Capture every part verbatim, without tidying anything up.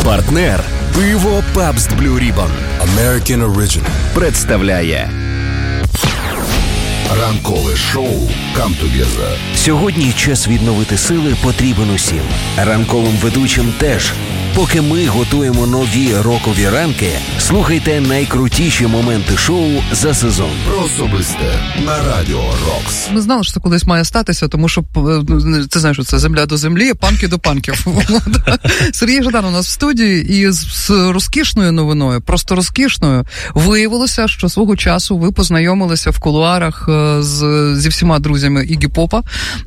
Партнер пиво Pabst Blue Ribbon American Original представляє ранкове шоу Come Together. Сьогодні час відновити сили потрібен усім. Ранковим ведучим теж. Поки ми готуємо нові рокові ранки, слухайте найкрутіші моменти шоу за сезон. Про особисте на Радіо Рокс. Ми знали, що це колись має статися, тому що ти знаєш, що це земля до землі, панки до панків. Сергій Жадан у нас в студії, і з розкішною новиною, просто розкішною, виявилося, що свого часу ви познайомилися в кулуарах з, зі всіма друзями Ігі Попа,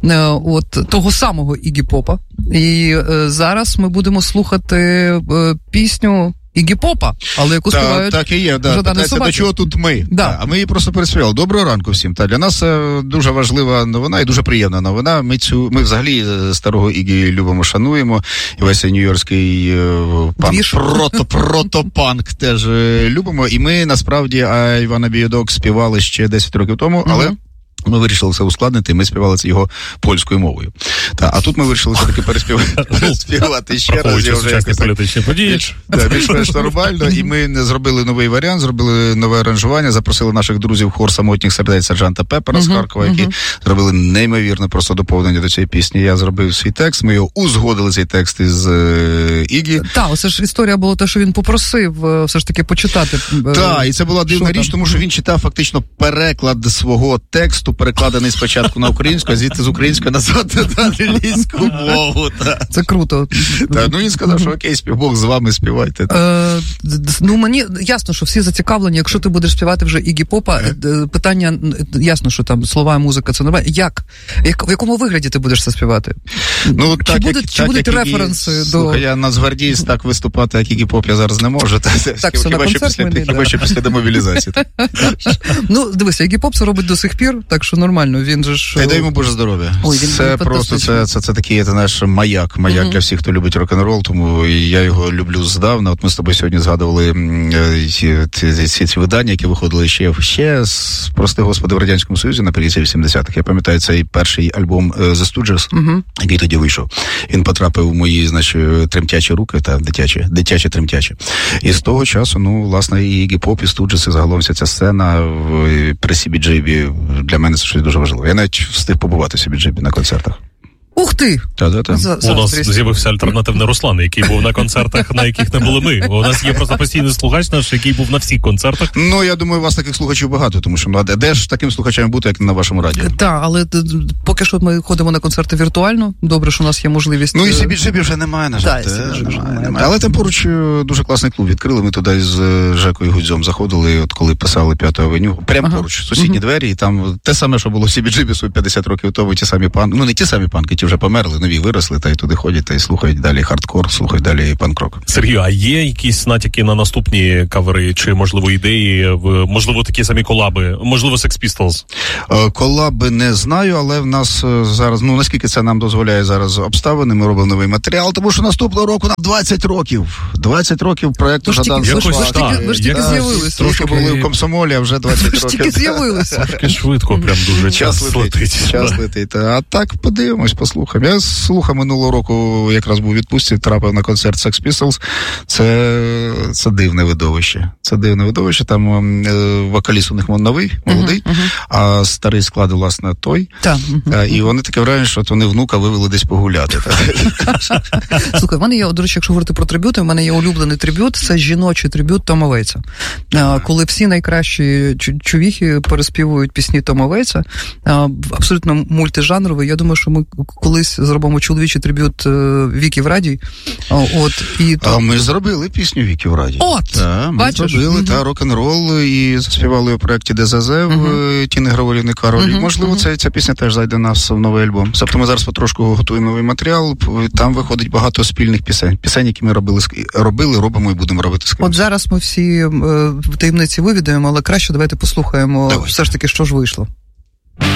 от того самого Ігі Попа. І е, зараз ми будемо слухати е, пісню Ігі Попа, але яку співають так і є, да. Питається, до чого тут ми. Да. Да. А ми її просто переспівали. Доброго ранку всім. Та для нас е, дуже важлива новина і дуже приємна новина. Ми цю ми взагалі старого Ігі любимо, шануємо. І весь нью-йоркський е, панк, прото, протопанк теж е, любимо. І ми насправді I Wanna Be Your Dog співали ще десять років тому, але mm-hmm. ми вирішили це ускладнити, і ми співали це його польською мовою. Та, а тут ми вирішили все-таки переспівати ще раз. Сучасні політичні події. Більш-менш нормально. І ми зробили новий варіант, зробили нове аранжування, запросили наших друзів хор самотніх сердець сержанта Пеппера з Харкова, які зробили неймовірне просто доповнення до цієї пісні. Я зробив свій текст, ми його узгодили, цей текст із Ігі. Так, оце ж історія була те, що він попросив все ж таки почитати. Так, і це була дивна річ, тому що він читав фактично переклад свого тексту, перекладений спочатку на українську, а звідти з української назад на англійську мову. Та. Це круто. Та, ну він сказав, що окей, співбог з вами співайте. Е, ну мені ясно, що всі зацікавлені, якщо ти будеш співати вже Ігі Попа, mm. питання, ясно, що там слова і музика, це нормально. Як? Як? В якому вигляді ти будеш це співати? Ну, чи так, буде, як, чи так, будуть як референси Ігі, до... Слухай, я нацгвардієць, так виступати, як Ігі Поп, я зараз не можу. Та, так, все на концерт ми не Хіба що після демобілізації. Ну, дивися, Ігі Поп це робить до сих пір, так що нормально, він же ж... Та й дай йому Боже здоров'я. Ой, він, це він просто, це, це, це такий, це наш маяк, маяк mm-hmm. для всіх, хто любить рок-н-рол, тому я його люблю здавна. От ми з тобою сьогодні згадували ці, ці, ці, ці видання, які виходили ще, ще з, прости господи, в Радянському Союзі наприкінці вісімдесятих. Я пам'ятаю цей перший альбом The Stooges, mm-hmm. який тоді вийшов. Він потрапив в мої, значить, тремтячі руки, та дитячі, дитячі тремтячі. І з того часу, ну, власне, і Ігі Поп, і Stooges, і загалом вся ця сцена в, при Сі Бі Джей Бі для мене це щось дуже важливо. Я навіть встиг побувати в Сі Бі Джей Бі на концертах. Ух ти! Та-та-та. У нас з'явився альтернативний Руслан, який був на концертах, на яких не були ми. У нас є просто постійний слухач наш, який був на всіх концертах. Ну, я думаю, у вас таких слухачів багато, тому що ну, де ж таким слухачам бути, як на вашому радіо? Так, але поки що ми ходимо на концерти віртуально. Добре, що у нас є можливість... Ну, і Сі Бі Джей Бі вже немає, на жаль. Але там поруч дуже класний клуб відкрили. Ми туди з Жекою Гудзьом заходили, от коли писали П'яту авеню. Прямо ага. поруч, сусідні ага. двері, і там те саме, що було в Сі Бі Джей Бі п'ятдесят років тому, ті самі панки. Ну, не ті самі панки, ті вже померли, нові виросли, та й туди ходять, та й слухають далі хардкор, слухають далі панк-рок. Сергію, а є якісь натяки на наступні кавери, чи, можливо, ідеї, можливо, такі самі колаби, можливо, Sex Pistols? Колаби не знаю, але в нас зараз, ну, наскільки це нам дозволяє зараз обставини, ми робимо новий матеріал, тому що наступного року нам двадцять років. двадцять років проєкту Жадан Запах. Ви ж тільки з'явилися. Трошки були в комсомолі, а вже двадцять років. Ви ж тільки з'явилися. Трошки швидко, прям дуже час летить. Час летить. А так, подивимось, послухаємо. Я слухав минулого року, якраз був у відпустці, трапив на концерт Sex Pistols. Це, це дивне видовище. Це дивне видовище. Там е, вокаліст у них новий, молодий, uh-huh, uh-huh. а старий склад, власне, той. Так. Uh-huh. І вони таке враження, що от вони внука вивели десь погуляти. Слухай, в мене є, до речі, якщо говорити про триб'юти, в мене є улюблений триб'ют, це жіночий триб'ют Тома Вейтса. Uh-huh. Коли всі найкращі чувіхи переспівують пісні Тома Вейтса, абсолютно мультижанровий. Я думаю, що ми колись зробимо чоловічий триб'ют Вікі Врадій. От, і то... А ми зробили пісню Вікі Врадій. От! Та, ми бачиш? зробили, uh-huh. та, рок-н-рол, і заспівали у проєкті ДЗЗ uh-huh. в Тіни Граволіни Каролі. Uh-huh. Можливо, uh-huh. ця, ця пісня теж зайде в нас в новий альбом. Тобто ми зараз потрошку готуємо новий матеріал, там виходить багато спільних пісень. Пісень, які ми робили, робили, робимо і будемо робити з кимось. От зараз ми всі е, таємниці вивідаємо, але краще давайте послухаємо Давай. все ж таки, що ж вийшло.